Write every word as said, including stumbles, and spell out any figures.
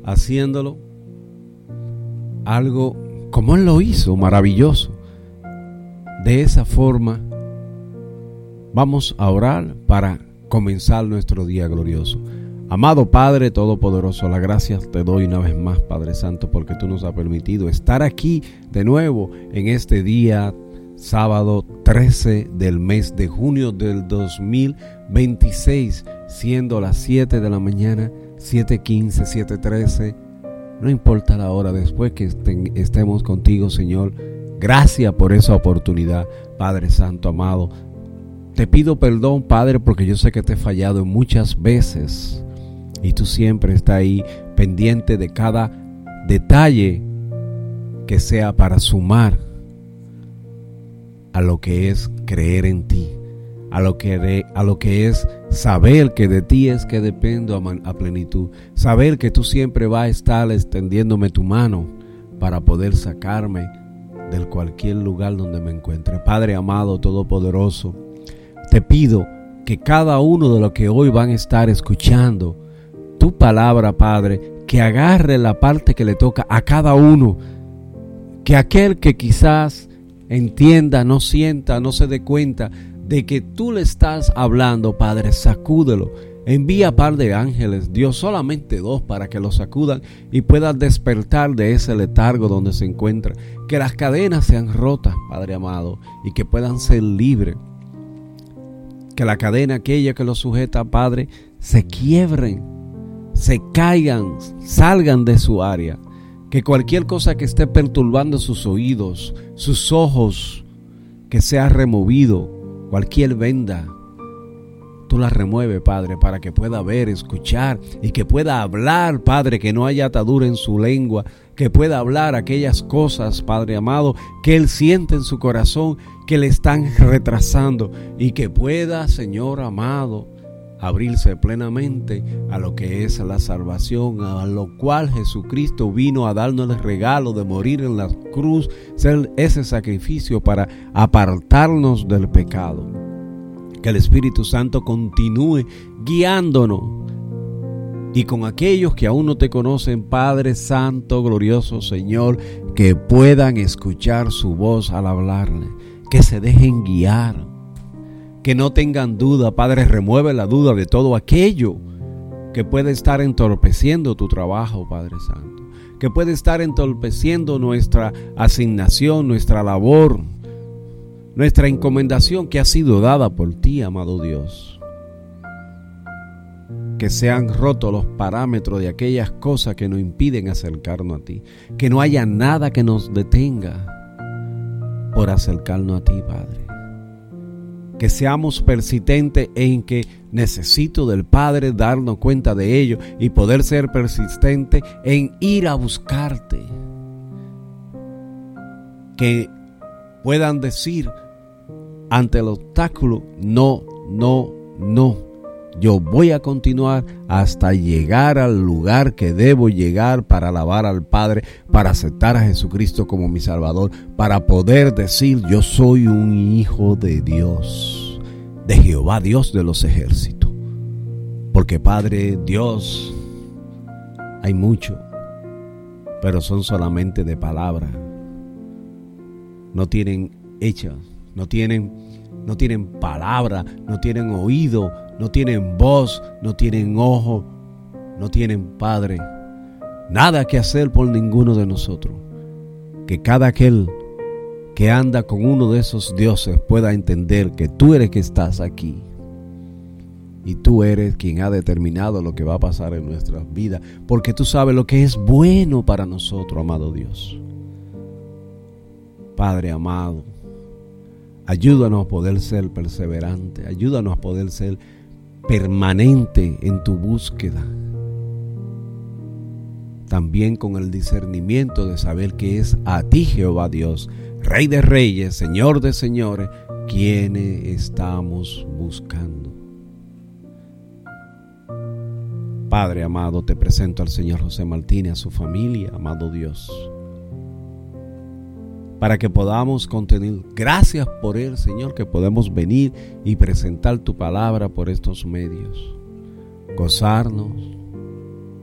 haciéndolo algo como Él lo hizo, maravilloso. De esa forma vamos a orar para comenzar nuestro día glorioso. Amado Padre Todopoderoso, las gracias te doy una vez más, Padre Santo, porque tú nos has permitido estar aquí de nuevo en este día, sábado trece del mes de junio del dos mil veintiséis, siendo las siete de la mañana, siete quince, siete trece, no importa la hora, después que estén, estemos contigo, Señor. Gracias por esa oportunidad, Padre Santo amado. Te pido perdón, Padre, porque yo sé que te he fallado muchas veces y tú siempre estás ahí pendiente de cada detalle que sea para sumar a lo que es creer en ti, a lo que, de, a lo que es saber que de ti es que dependo a, a plenitud, saber que tú siempre vas a estar extendiéndome tu mano para poder sacarme de cualquier lugar donde me encuentre. Padre amado, todopoderoso, te pido que cada uno de los que hoy van a estar escuchando tu palabra, Padre, que agarre la parte que le toca a cada uno, que aquel que quizás entienda, no sienta, no se dé cuenta de que tú le estás hablando, Padre, sacúdelo. Envía par de ángeles, Dios, solamente dos, para que lo sacudan y puedan despertar de ese letargo donde se encuentra. Que las cadenas sean rotas, Padre amado, y que puedan ser libres. Que la cadena aquella que los sujeta, Padre, se quiebren, se caigan, salgan de su área. Que cualquier cosa que esté perturbando sus oídos, sus ojos, que sea removido, cualquier venda, tú la remueves, Padre, para que pueda ver, escuchar y que pueda hablar, Padre, que no haya atadura en su lengua, que pueda hablar aquellas cosas, Padre amado, que Él siente en su corazón que le están retrasando y que pueda, Señor amado, abrirse plenamente a lo que es la salvación, a lo cual Jesucristo vino a darnos el regalo de morir en la cruz, ser ese sacrificio para apartarnos del pecado. Que el Espíritu Santo continúe guiándonos y con aquellos que aún no te conocen, Padre Santo, glorioso Señor, que puedan escuchar su voz al hablarle, que se dejen guiar, que no tengan duda, Padre, remueve la duda de todo aquello que puede estar entorpeciendo tu trabajo, Padre Santo, que puede estar entorpeciendo nuestra asignación, nuestra labor, nuestra encomendación que ha sido dada por ti, amado Dios. Que sean rotos los parámetros de aquellas cosas que nos impiden acercarnos a ti, que no haya nada que nos detenga por acercarnos a ti, Padre. Que seamos persistentes en que necesito del Padre, darnos cuenta de ello y poder ser persistente en ir a buscarte. Que puedan decir ante el obstáculo, no, no, no. Yo voy a continuar hasta llegar al lugar que debo llegar para alabar al Padre, para aceptar a Jesucristo como mi Salvador, para poder decir yo soy un hijo de Dios, de Jehová Dios de los ejércitos. Porque Padre Dios, hay mucho, pero son solamente de palabra. No tienen hechas, no tienen, no tienen palabra, no tienen oído, no tienen voz, no tienen ojo, no tienen, Padre, nada que hacer por ninguno de nosotros. Que cada aquel que anda con uno de esos dioses pueda entender que tú eres que estás aquí y tú eres quien ha determinado lo que va a pasar en nuestras vidas, porque tú sabes lo que es bueno para nosotros, amado Dios. Padre amado, ayúdanos a poder ser perseverantes, ayúdanos a poder ser permanente en tu búsqueda, también con el discernimiento de saber que es a ti, Jehová Dios, Rey de reyes, Señor de señores, quienes estamos buscando. Padre amado, te presento al Señor José Martínez, a su familia, amado Dios, para que podamos contener. Gracias por él, Señor, que podemos venir y presentar tu palabra por estos medios, gozarnos,